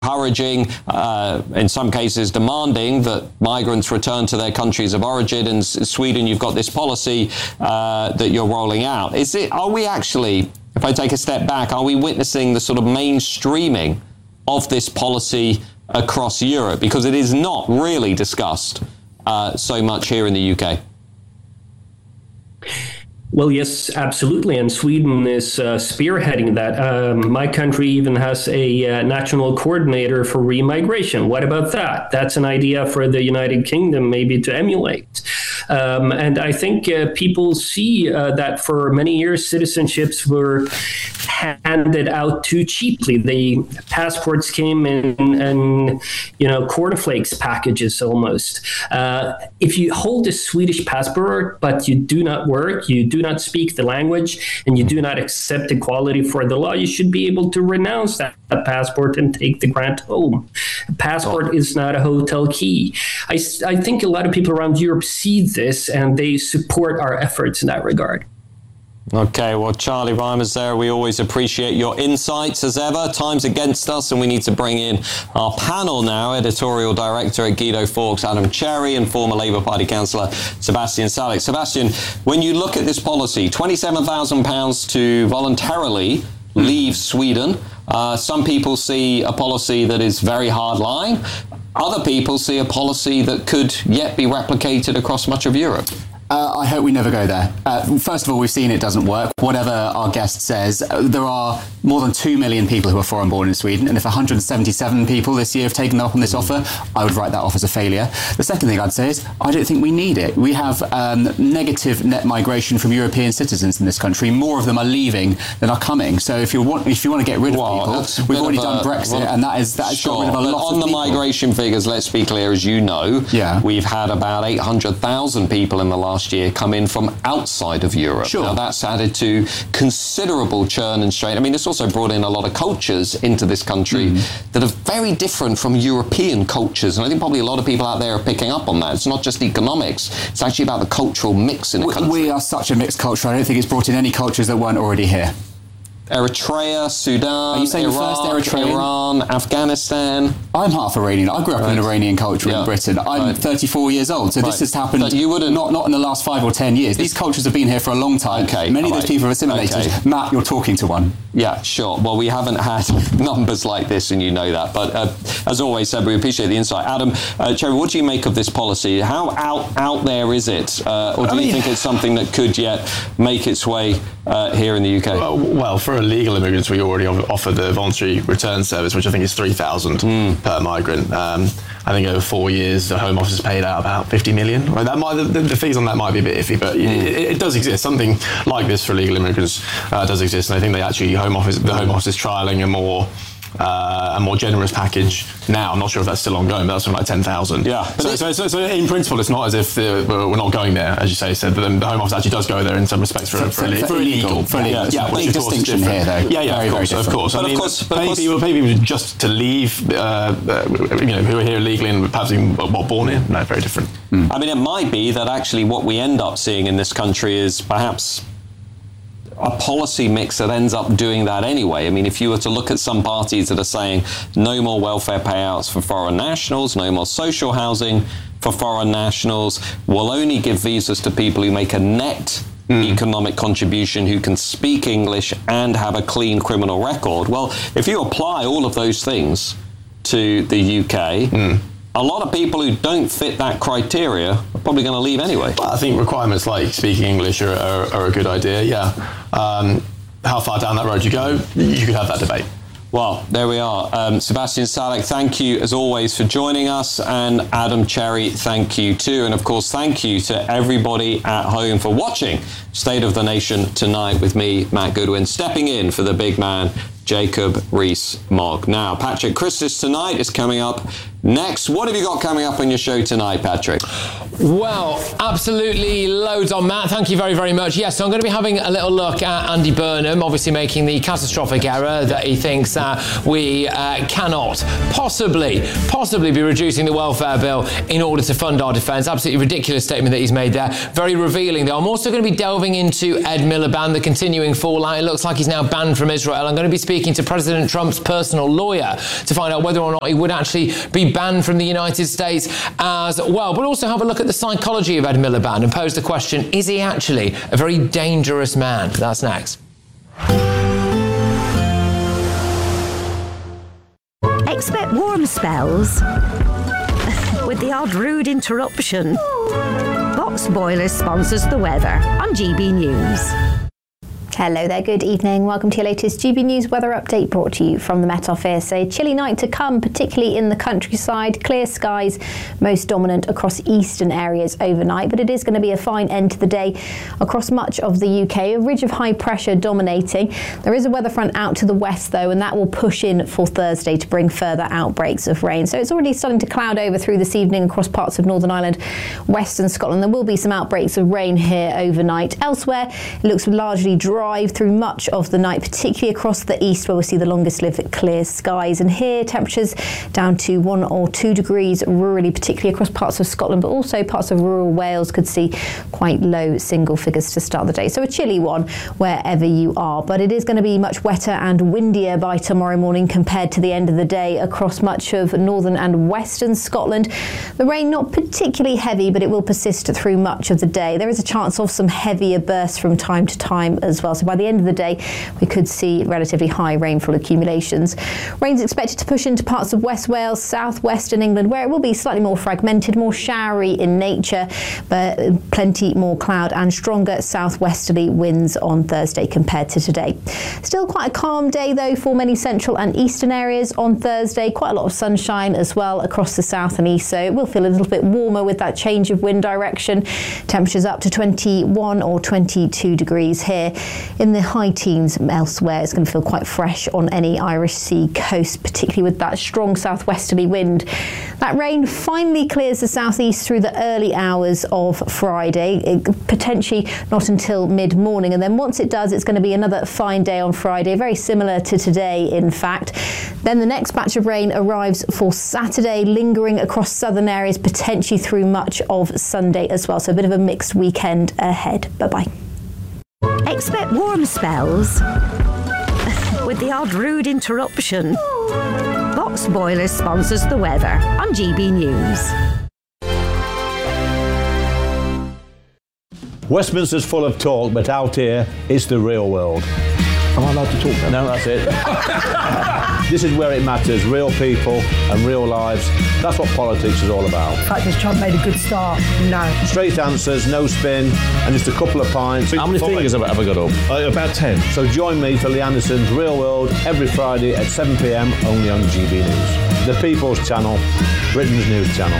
encouraging, in some cases demanding, that migrants return to their countries of origin. In Sweden, you've got this policy that you're rolling out. Are we actually, if I take a step back, are we witnessing the sort of mainstreaming of this policy across Europe? Because it is not really discussed so much here in the UK. Well, yes, absolutely. And Sweden is spearheading that. My country even has a national coordinator for remigration. What about that? That's an idea for the United Kingdom maybe to emulate. And I think people see that for many years, citizenships were handed out too cheaply. The passports came in cornflakes packages almost. If you hold a Swedish passport, but you do not work, you do not speak the language, and you do not accept equality for the law, you should be able to renounce that passport and take the grant home. A passport is not a hotel key. I think a lot of people around Europe see this and they support our efforts in that regard. Okay, well, Charlie Reimers there, we always appreciate your insights as ever. Time's against us, and we need to bring in our panel now. Editorial Director at Guido Fawkes, Adam Cherry, and former Labour Party councillor Sebastian Salek. Sebastian, when you look at this policy, £27,000 to voluntarily leave Sweden, some people see a policy that is very hard-line. Other people see a policy that could yet be replicated across much of Europe. I hope we never go there. First of all, we've seen it doesn't work. Whatever our guest says, there are more than 2 million people who are foreign born in Sweden, and if 177 people this year have taken up on this offer, I would write that off as a failure. The second thing I'd say is, I don't think we need it. We have negative net migration from European citizens in this country. More of them are leaving than are coming. So if you want to get rid of people, we've already done Brexit, and that has got rid of a lot of people. On the migration figures, let's be clear, as you know, we've had about 800,000 people in the last year come in from outside of Europe. Sure. Now that's added to considerable churn and strain. I mean, it's also brought in a lot of cultures into this country that are very different from European cultures, and I think probably a lot of people out there are picking up on that. It's not just economics, it's actually about the cultural mix in the country. We are such a mixed culture. I don't think it's brought in any cultures that weren't already here. Eritrea, Sudan, Are you saying Iran, Afghanistan. I'm half Iranian. I grew up in an Iranian culture in Britain. I'm 34 years old, so this has happened not in the last 5 or 10 years. These cultures have been here for a long time. Many of those people have assimilated. Matt, you're talking to one. Yeah, sure. Well, we haven't had numbers like this, and you know that. But as always, Seb, we appreciate the insight. Adam, Cherry, what do you make of this policy? How out there is it? Or do you think it's something that could yet make its way here in the UK? Well, for illegal immigrants, we already offer the voluntary return service, which I think is £3,000 per migrant. I think over 4 years, the Home Office has paid out about 50 million. Right, the figures on that might be a bit iffy, but it does exist. Something like this for illegal immigrants does exist, and I think the Home Office is trialling a more generous package now. I'm not sure if that's still ongoing, but that's something like 10,000. Yeah. So in principle, it's not as if we're not going there, as you say, Seb, but then the Home Office actually does go there in some respects for illegal. Yeah, big distinction here, though. Of course. But pay people just to leave, who are here illegally and perhaps even born here, no, very different. I mean, it might be that actually what we end up seeing in this country is perhaps a policy mix that ends up doing that anyway. I mean, if you were to look at some parties that are saying no more welfare payouts for foreign nationals, no more social housing for foreign nationals, we'll only give visas to people who make a net economic contribution, who can speak English and have a clean criminal record. Well, if you apply all of those things to the UK, a lot of people who don't fit that criteria are probably going to leave anyway. Well, I think requirements like speaking English are a good idea, How far down that road you go, you could have that debate. Well, there we are. Sebastian Salek, thank you as always for joining us, and Adam Cherry, thank you too. And of course, thank you to everybody at home for watching State of the Nation tonight with me, Matt Goodwin, stepping in for the big man, Jacob Rees-Mogg. Now, Patrick Christys tonight is coming up Next, what have you got coming up on your show tonight, Patrick? Well, absolutely loads on, Matt. Thank you very, very much. Yes, so I'm going to be having a little look at Andy Burnham, obviously making the catastrophic error that he thinks we cannot possibly be reducing the welfare bill in order to fund our defence. Absolutely ridiculous statement that he's made there. Very revealing, though. I'm also going to be delving into Ed Miliband, the continuing fallout. It looks like he's now banned from Israel. I'm going to be speaking to President Trump's personal lawyer to find out whether or not he would actually be banned from the United States as well. But also have a look at the psychology of Ed Miliband and pose the question, is he actually a very dangerous man? That's next. Expect warm spells with the odd rude interruption. Box Boilers sponsors the weather on GB News. Hello there, good evening. Welcome to your latest GB News weather update brought to you from the Met Office. A chilly night to come, particularly in the countryside. Clear skies, most dominant across eastern areas overnight, but it is going to be a fine end to the day across much of the UK. A ridge of high pressure dominating. There is a weather front out to the west though, and that will push in for Thursday to bring further outbreaks of rain. So it's already starting to cloud over through this evening across parts of Northern Ireland, Western Scotland. There will be some outbreaks of rain here overnight. Elsewhere, it looks largely dry through much of the night, particularly across the east where we'll see the longest lived clear skies. And here temperatures down to 1 or 2 degrees rurally, particularly across parts of Scotland, but also parts of rural Wales could see quite low single figures to start the day. So a chilly one wherever you are, but it is going to be much wetter and windier by tomorrow morning compared to the end of the day across much of northern and western Scotland. The rain not particularly heavy, but it will persist through much of the day. There is a chance of some heavier bursts from time to time as well. So by the end of the day, we could see relatively high rainfall accumulations. Rain's expected to push into parts of West Wales, southwestern England, where it will be slightly more fragmented, more showery in nature, but plenty more cloud and stronger southwesterly winds on Thursday compared to today. Still quite a calm day though for many central and eastern areas on Thursday. Quite a lot of sunshine as well across the south and east, so it will feel a little bit warmer with that change of wind direction. Temperatures up to 21 or 22 degrees here. In the high teens elsewhere, it's going to feel quite fresh on any Irish Sea coast, particularly with that strong southwesterly wind. That rain finally clears the southeast through the early hours of Friday, potentially not until mid-morning, and then once it does, it's going to be another fine day on Friday, very similar to today in fact. Then the next batch of rain arrives for Saturday, lingering across southern areas, potentially through much of Sunday as well, so a bit of a mixed weekend ahead. Bye-bye. Expect warm spells with the odd rude interruption. Box Boilers sponsors the weather on GB News. Westminster's full of talk, but out here, it's the real world. Am I allowed to talk then? No, that's it. This is where it matters, real people and real lives. That's what politics is all about. In fact, has Trump made a good start? No. Straight answers, no spin, and just a couple of pints. How many fingers have I got up? About 10. So join me for Lee Anderson's Real World every Friday at 7 p.m, only on GB News. The People's Channel, Britain's news channel.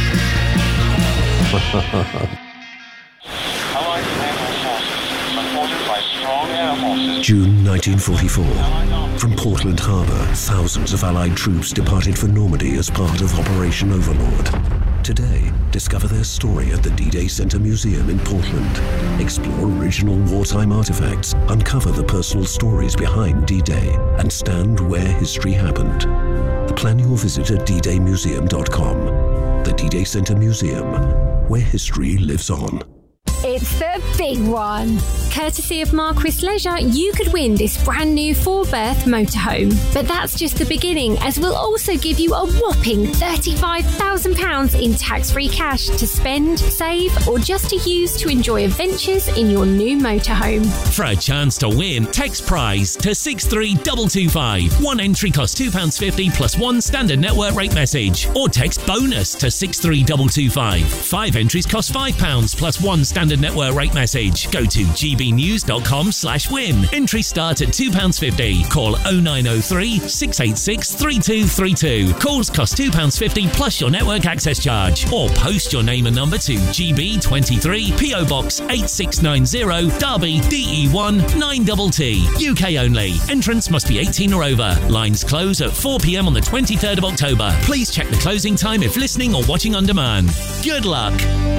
June 1944. From Portland Harbour, thousands of Allied troops departed for Normandy as part of Operation Overlord. Today, discover their story at the D-Day Center Museum in Portland. Explore original wartime artifacts, uncover the personal stories behind D-Day, and stand where history happened. Plan your visit at ddaymuseum.com. The D-Day Center Museum, where history lives on. It's the big one. Courtesy of Marquis Leisure, you could win this brand new 4-berth motorhome. But that's just the beginning, as we'll also give you a whopping £35,000 in tax-free cash to spend, save, or just to use to enjoy adventures in your new motorhome. For a chance to win, text prize to 63225. One entry costs £2.50 plus one standard network rate message. Or text bonus to 63225. 5 entries cost £5 plus one standard standard network rate message. Go to gbnews.com/win. Entry start at £2.50. Call 0903 686 3232. Calls cost £2.50 plus your network access charge. Or post your name and number to GB23 PO Box 8690 Derby DE1 9TT. UK only. Entrance must be 18 or over. Lines close at 4 p.m. on the 23rd of October. Please check the closing time if listening or watching on demand. Good luck.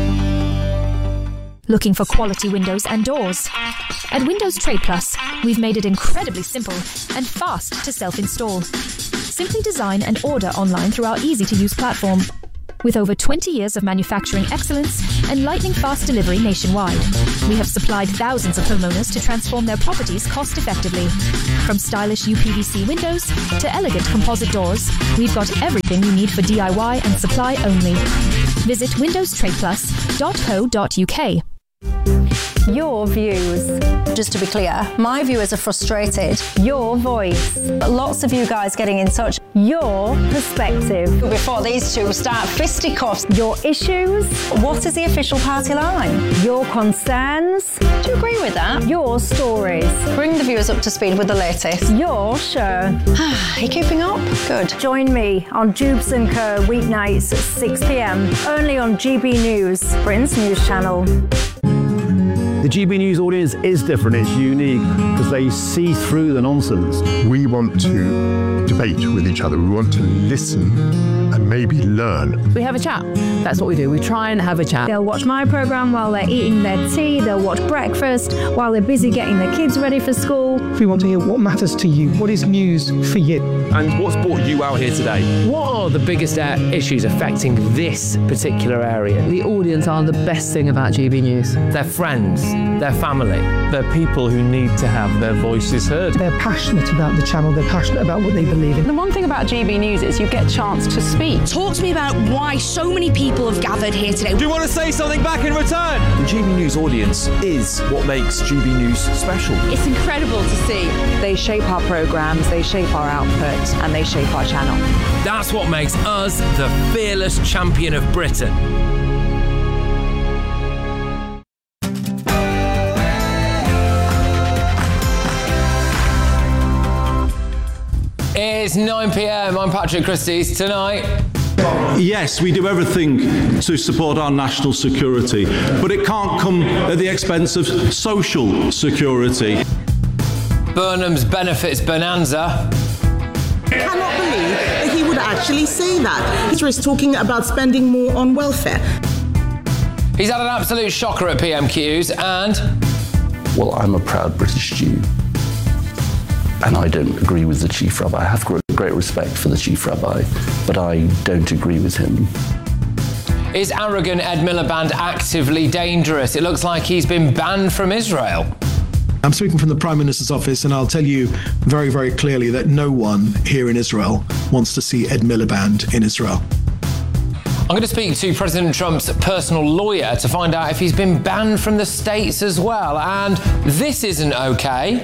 Looking for quality windows and doors? At Windows Trade Plus, we've made it incredibly simple and fast to self-install. Simply design and order online through our easy-to-use platform. With over 20 years of manufacturing excellence and lightning-fast delivery nationwide, we have supplied thousands of homeowners to transform their properties cost-effectively. From stylish UPVC windows to elegant composite doors, we've got everything you need for DIY and supply only. Visit windowstradeplus.co.uk. Your views. Just to be clear, my viewers are frustrated. Your voice. Lots of you guys getting in touch. Your perspective. Before these two start fisticuffs. Your issues. What is the official party line? Your concerns. Do you agree with that? Your stories. Bring the viewers up to speed with the latest. Your show. Are you keeping up? Good. Join me on Jubes & Co. weeknights at 6 p.m. only on GB News, Britain's news channel. The GB News audience is different, it's unique, because they see through the nonsense. We want to debate with each other, we want to listen and maybe learn. We have a chat, that's what we do, we try and have a chat. They'll watch my programme while they're eating their tea, they'll watch breakfast while they're busy getting their kids ready for school. We want to hear what matters to you, what is news for you. And what's brought you out here today? What are the biggest issues affecting this particular area? The audience are the best thing about GB News. Their friends, their family. They're people who need to have their voices heard. They're passionate about the channel, they're passionate about what they believe in. The one thing about GB News is you get a chance to speak. Talk to me about why so many people have gathered here today. Do you want to say something back in return? The GB News audience is what makes GB News special. It's incredible to see. They shape our programmes, they shape our output, and they shape our channel. That's what makes us the fearless champion of Britain. It's 9 p.m. I'm Patrick Christys. Tonight, Yes, we do everything to support our national security, but it can't come at the expense of social security. Burnham's benefits bonanza. I cannot believe that he would actually say that. He's talking about spending more on welfare. He's had an absolute shocker at PMQs and... Well, I'm a proud British Jew. And I don't agree with the Chief Rabbi. I have great respect for the Chief Rabbi, but I don't agree with him. Is arrogant Ed Miliband actively dangerous? It looks like he's been banned from Israel. I'm speaking from the Prime Minister's office, and I'll tell you very, very clearly that no one here in Israel wants to see Ed Miliband in Israel. I'm going to speak to President Trump's personal lawyer to find out if he's been banned from the States as well. And this isn't okay.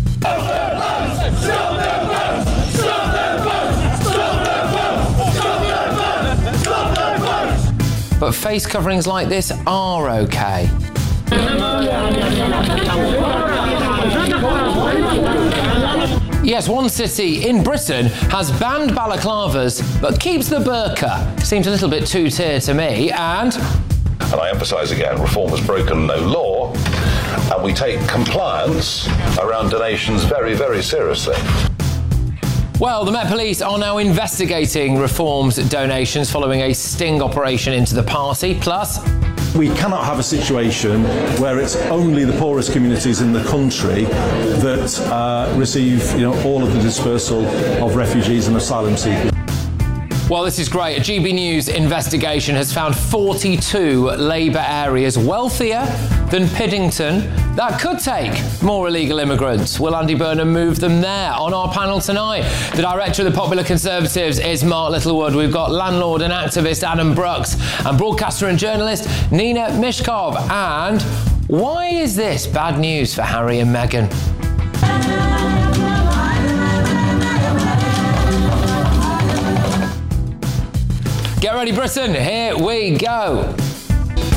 But face coverings like this are okay. Yes, one city in Britain has banned balaclavas but keeps the burqa. Seems a little bit two-tier to me, and I emphasise again, reform has broken no law, and we take compliance around donations very, very seriously. Well, the Met Police are now investigating Reform's donations following a sting operation into the party. Plus, we cannot have a situation where it's only the poorest communities in the country that receive, all of the dispersal of refugees and asylum seekers. Well, this is great. A GB News investigation has found 42 Labour areas wealthier than Piddington that could take more illegal immigrants. Will Andy Burnham move them there? On our panel tonight, the director of the Popular Conservatives is Mark Littlewood. We've got landlord and activist Adam Brooks and broadcaster and journalist Nina Mishkov. And why is this bad news for Harry and Meghan? Get ready, Britain. Here we go.